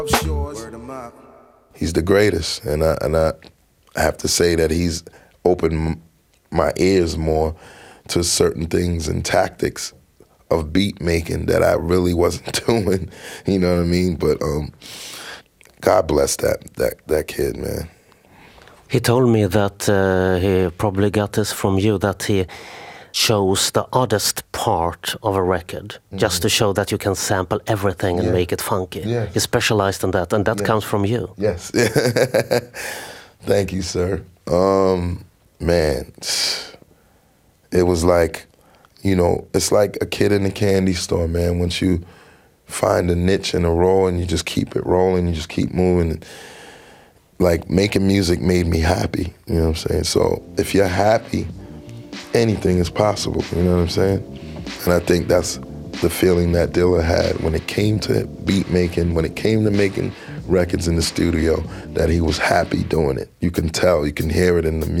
He's the greatest, and I have to say that he's opened my ears more to certain things and tactics of beat making that I really wasn't doing. You know what I mean? But God bless that kid, man. He told me that he probably got this from you, that he chose the oddest part of a record just to show that you can sample everything and make it funky. Yes. He specialized in that, and that comes from you. Yes. Thank you, sir. Man, it was like, you know, it's like a kid in a candy store, man. Once you find a niche in a role and you just keep it rolling, you just keep moving. Like, making music made me happy, you know what I'm saying? So if you're happy, anything is possible, you know what I'm saying? And I think that's the feeling that Dilla had when it came to beat making, when it came to making records in the studio, that he was happy doing it. You can tell, you can hear it in the